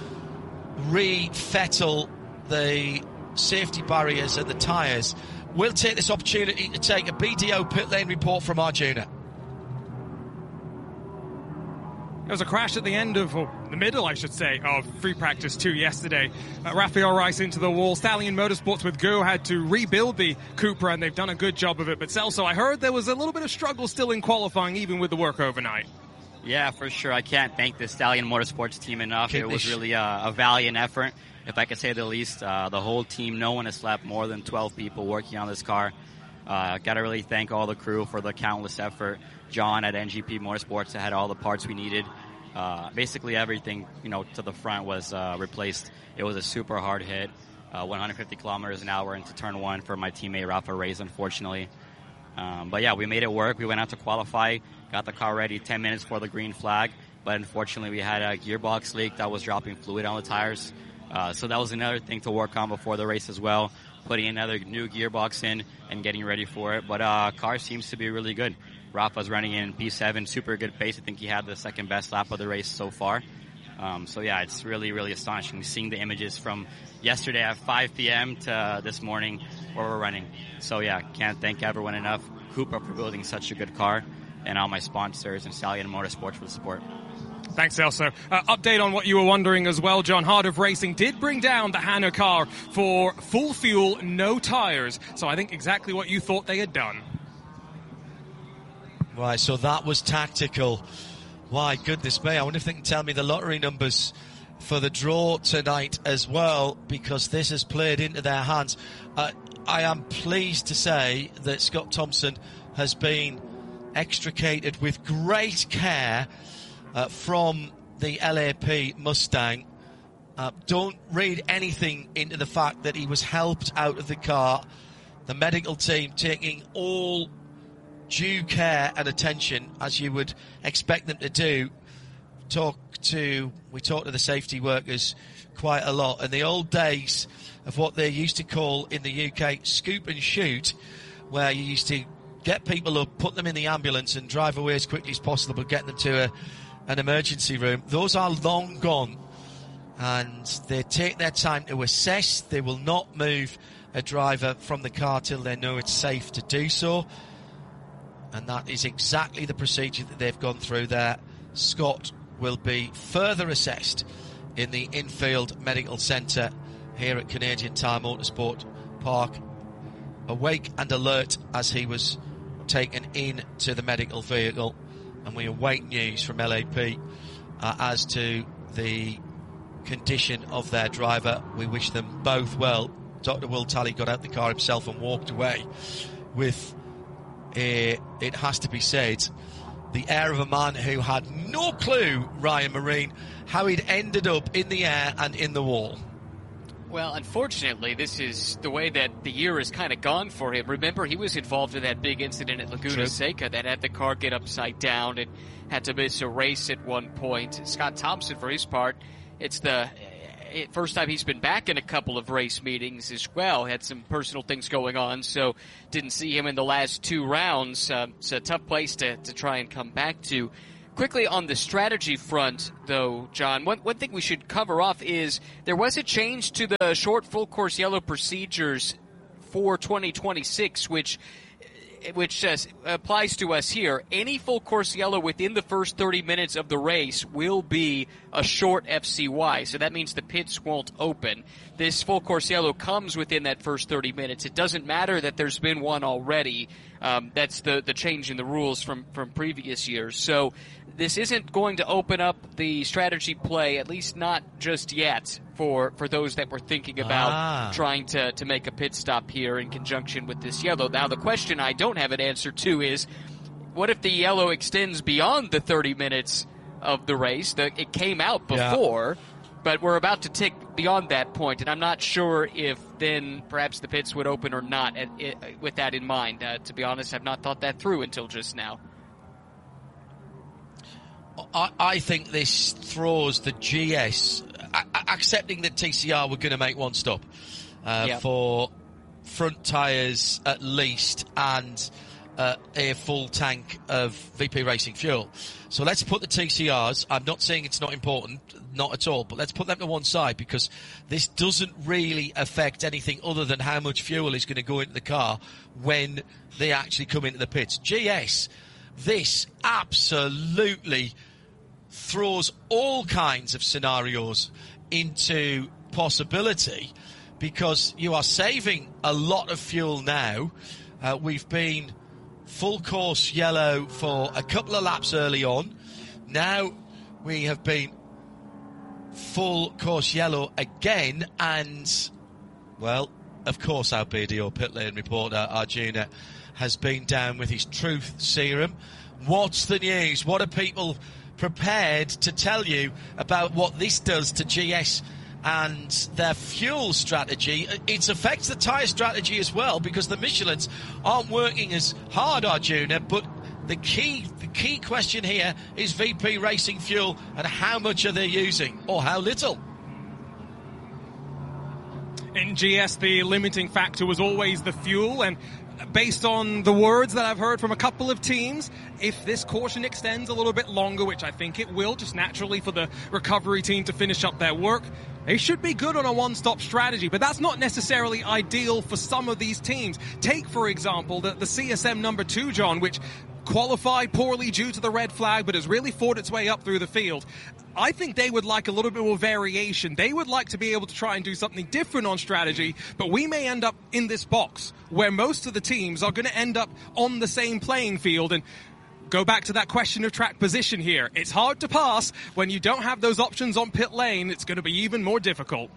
refettle the safety barriers and the tyres. We'll take this opportunity to take a B D O pit lane report from Arjuna. There was a crash at the end of, or the middle, I should say, of free practice two yesterday. Uh, Rafael Rice into the wall. Stallion Motorsports with Go had to rebuild the Cupra, and they've done a good job of it. But Celso, I heard there was a little bit of struggle still in qualifying, even with the work overnight. Yeah, for sure. I can't thank the Stallion Motorsports team enough. It was really a, a valiant effort, if I could say the least. Uh, the whole team, no one has slept, more than twelve people working on this car. Uh, got to really thank all the crew for the countless effort. John at N G P Motorsports had all the parts we needed. Uh, basically everything, you know, to the front was uh, replaced. It was a super hard hit, uh, one hundred fifty kilometers an hour into turn one for my teammate Rafa Reyes, unfortunately. Um, but yeah, we made it work. We went out to qualify, got the car ready ten minutes for the green flag, but unfortunately we had a gearbox leak that was dropping fluid on the tires. Uh, so that was another thing to work on before the race as well, putting another new gearbox in and getting ready for it. But uh, car seems to be really good. Rafa's running in P seven, super good pace. I think he had the second best lap of the race so far. Um, so yeah, it's really, really astonishing seeing the images from yesterday at five p.m. to uh, this morning where we're running. So yeah, can't thank everyone enough. Cupra for building such a good car, and all my sponsors and Stallion Motorsports for the support. Thanks, Celso. Uh, update on what you were wondering as well, John. Heart of Racing did bring down the Hanna car for full fuel, no tyres. So I think exactly what you thought they had done. Right, so that was tactical. Why, goodness me, I wonder if they can tell me the lottery numbers for the draw tonight as well, because this has played into their hands. Uh, I am pleased to say that Scott Thompson has been extricated with great care uh, from the L A P Mustang. Uh, don't read anything into the fact that he was helped out of the car. The medical team taking all due care and attention, as you would expect them to do. Talk to, we talk to the safety workers quite a lot. In the old days of what they used to call in the U K scoop and shoot, where you used to get people up, put them in the ambulance and drive away as quickly as possible, get them to a, an emergency room. Those are long gone, and they take their time to assess. They will not move a driver from the car till they know it's safe to do so. And that is exactly the procedure that they've gone through there. Scott will be further assessed in the infield medical centre here at Canadian Tire Motorsport Park, awake and alert as he was taken into the medical vehicle. And we await news from L A P uh, as to the condition of their driver. We wish them both well. Doctor Will Tally got out the car himself and walked away with, a, it has to be said, the air of a man who had no clue, Ryan Marine, how he'd ended up in the air and in the wall. Well, unfortunately, this is the way that the year has kind of gone for him. Remember, he was involved in that big incident at Laguna True. Seca that had the car get upside down and had to miss a race at one point. Scott Thompson, for his part, it's the first time he's been back in a couple of race meetings as well. Had some personal things going on, so didn't see him in the last two rounds. Uh, it's a tough place to, to try and come back to. Quickly on the strategy front, though, John, one, one thing we should cover off is there was a change to the short full course yellow procedures for twenty twenty-six, which which uh, applies to us here. Any full course yellow within the first thirty minutes of the race will be a short F C Y, so that means the pits won't open. This full course yellow comes within that first thirty minutes. It doesn't matter that there's been one already. Um, that's the, the change in the rules from, from previous years. So this isn't going to open up the strategy play, at least not just yet, for, for those that were thinking about Ah. trying to, to make a pit stop here in conjunction with this yellow. Now, the question I don't have an answer to is, what if the yellow extends beyond the thirty minutes of the race? The, it came out before, yeah. but we're about to tick beyond that point, and I'm not sure if then perhaps the pits would open or not at, it, with that in mind. Uh, to be honest, I've not thought that through until just now. I, I think this throws the G S, a- accepting that T C R were going to make one stop uh, Yep. for front tyres at least and uh, a full tank of V P Racing fuel. So let's put the T C Rs, I'm not saying it's not important, not at all, but let's put them to one side because this doesn't really affect anything other than how much fuel is going to go into the car when they actually come into the pits. G S, this absolutely throws all kinds of scenarios into possibility because you are saving a lot of fuel now. Uh, we've been full course yellow for a couple of laps early on. Now we have been full course yellow again, and well, of course our B D O pit lane reporter Arjuna has been down with his truth serum. What's the news? What are people prepared to tell you about what this does to G S and their fuel strategy? It affects the tyre strategy as well because the Michelins aren't working as hard, Arjuna, but the key the key question here is V P Racing fuel and how much are they using or how little. In G S, the limiting factor was always the fuel, and based on the words that I've heard from a couple of teams, if this caution extends a little bit longer, which I think it will, just naturally for the recovery team to finish up their work, they should be good on a one-stop strategy, but that's not necessarily ideal for some of these teams. Take, for example, the, the C S M number two, John, which qualified poorly due to the red flag, but has really fought its way up through the field. I think they would like a little bit more variation. They would like to be able to try and do something different on strategy, but we may end up in this box where most of the teams are going to end up on the same playing field. And go back to that question of track position here. It's hard to pass when you don't have those options on pit lane. It's going to be even more difficult.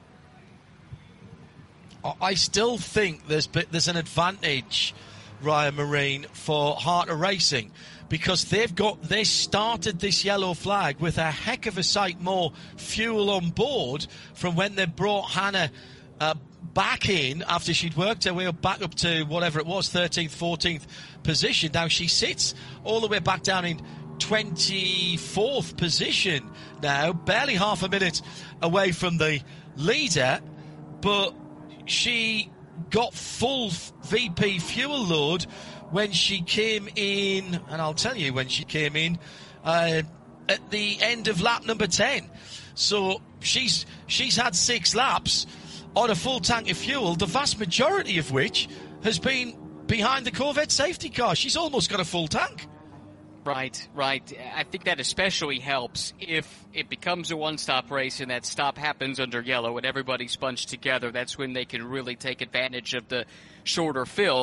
I still think there's there's an advantage, Ryan Marine, for Harter Racing because they've got they started this yellow flag with a heck of a sight more fuel on board from when they brought Hannah uh, back in after she'd worked her way back up to whatever it was, thirteenth, fourteenth position. Now she sits all the way back down in twenty-fourth position now, barely half a minute away from the leader, but she got full V P fuel load when she came in, and I'll tell you when she came in, uh, at the end of lap number ten. So she's she's had six laps on a full tank of fuel, the vast majority of which has been behind the Corvette safety car. She's almost got a full tank. Right, right. I think that especially helps if it becomes a one-stop race and that stop happens under yellow and everybody's bunched together. That's when they can really take advantage of the shorter fill.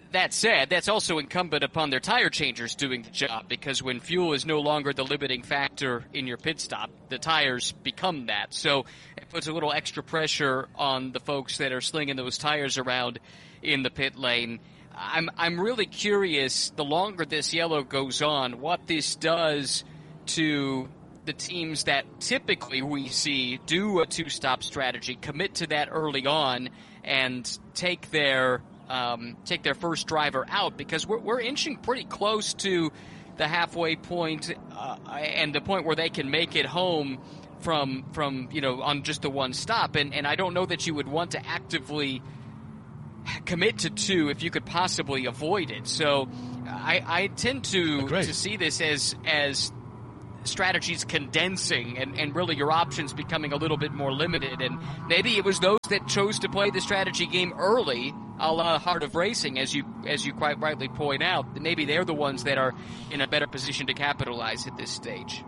that said, that's also incumbent upon their tire changers doing the job, because when fuel is no longer the limiting factor in your pit stop, the tires become that. So it puts a little extra pressure on the folks that are slinging those tires around in the pit lane. I'm I'm really curious, the longer this yellow goes on, what this does to the teams that typically we see do a two-stop strategy, commit to that early on, and take their um, take their first driver out, because we're, we're inching pretty close to the halfway point, uh, and the point where they can make it home from from you know on just the one stop, and and I don't know that you would want to actively commit to two if you could possibly avoid it. So I, I tend to Agreed. to see this as as strategies condensing, and, and really your options becoming a little bit more limited. And maybe it was those that chose to play the strategy game early, a la Heart of Racing, as you as you quite rightly point out. Maybe they're the ones that are in a better position to capitalize at this stage.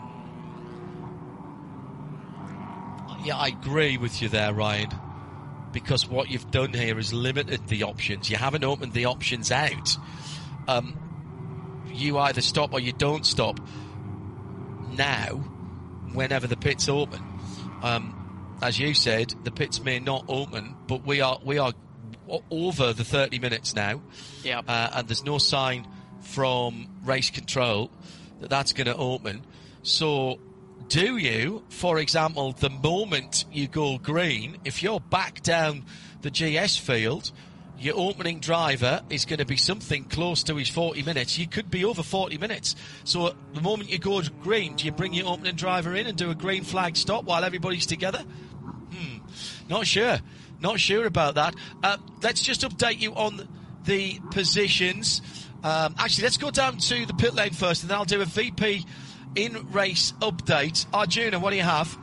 Yeah, I agree with you there, Ryan, because what you've done here is limited the options. You haven't opened the options out. Um, you either stop or you don't stop now, whenever the pit's open. Um, as you said, the pits may not open, but we are we are over the thirty minutes now. Yeah. Uh, and there's no sign from race control that that's going to open. So do you, for example, the moment you go green, if you're back down the G S field, your opening driver is going to be something close to his forty minutes. You could be over forty minutes. So at the moment you go green, do you bring your opening driver in and do a green flag stop while everybody's together? Hmm, not sure. Not sure about that. Uh, let's just update you on the positions. Um, actually, let's go down to the pit lane first, and then I'll do a V P in-race update. Arjuna, what do you have?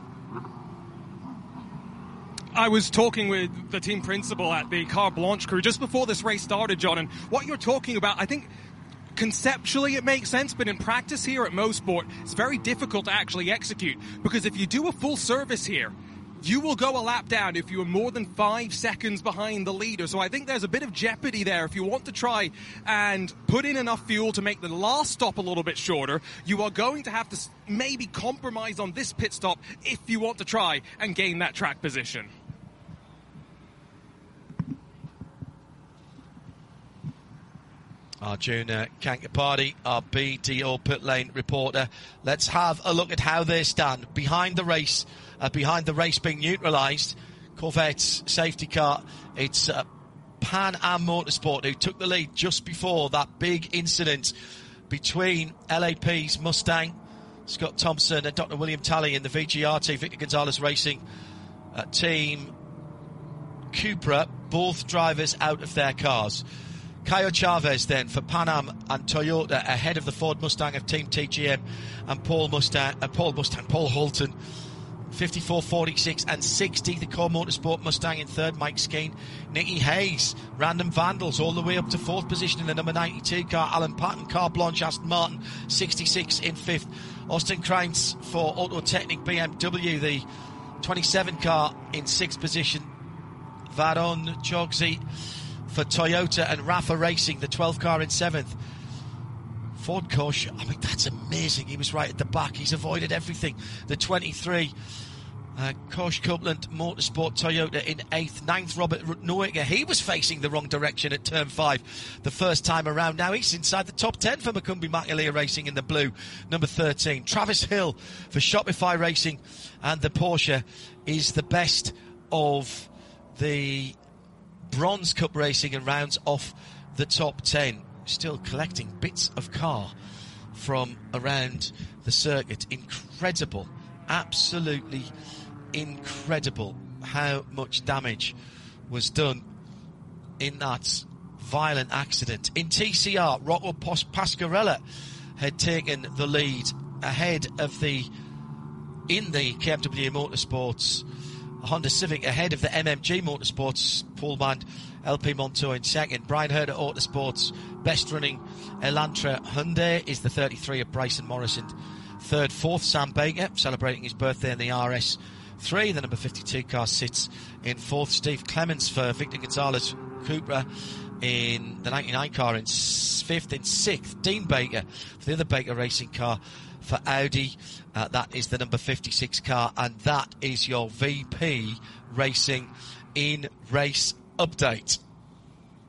I was talking with the team principal at the Carte Blanche crew just before this race started, John, and what you're talking about, I think conceptually it makes sense, but in practice here at Mosport, it's very difficult to actually execute, because if you do a full service here, you will go a lap down if you are more than five seconds behind the leader. So I think there's a bit of jeopardy there. If you want to try and put in enough fuel to make the last stop a little bit shorter, you are going to have to maybe compromise on this pit stop if you want to try and gain that track position. Arjuna Kankapati, our B D O pit lane reporter. Let's have a look at how they stand behind the race, uh, behind the race being neutralised. Corvette's safety car. It's uh, Pan Am Motorsport who took the lead just before that big incident between L A P's Mustang, Scott Thompson, and Doctor William Talley in the V G R T, Victor Gonzalez Racing uh, team. Cupra, both drivers out of their cars. Caio Chavez then for Pan Am and Toyota ahead of the Ford Mustang of Team T G M and Paul Mustang, uh, Paul Mustang, Paul Holton, fifty-four, forty-six and sixty. The Core Motorsport Mustang in third, Mike Skeen. Nicky Hayes, Random Vandals all the way up to fourth position in the number ninety-two car. Alan Patton, Carte Blanche, Aston Martin, sixty-six in fifth. Austin Kreintz for Autotechnic B M W, the twenty-seven car in sixth position. Varon Chogzi for Toyota, and Rafa Racing, the twelfth car in seventh. Ford Kosh, I mean, that's amazing. He was right at the back. He's avoided everything. The twenty-three, uh, Kosh Copeland Motorsport Toyota in eighth. Ninth, Robert Noecker. He was facing the wrong direction at turn five the first time around. Now he's inside the top ten for Macumbi Macalia Racing in the blue, number thirteen. Travis Hill for Shopify Racing, and the Porsche is the best of the Bronze Cup Racing and rounds off the top ten. Still collecting bits of car from around the circuit. Incredible, absolutely incredible how much damage was done in that violent accident. In T C R, Rocco Pasquarella had taken the lead ahead of the in the K M W Motorsports Honda Civic, ahead of the M M G Motorsports Paul Band L P Montour in second. Brian Herder Autosports best running Elantra Hyundai is the thirty-three of Bryson Morrison. Third, fourth, Sam Baker celebrating his birthday in the R S three. The number fifty-two car sits in fourth. Steve Clements for Victor Gonzalez Cupra in the ninety-nine car in fifth. In sixth, Dean Baker for the other Baker Racing car for Audi. Uh, that is the number fifty-six car, and that is your V P Racing in race update.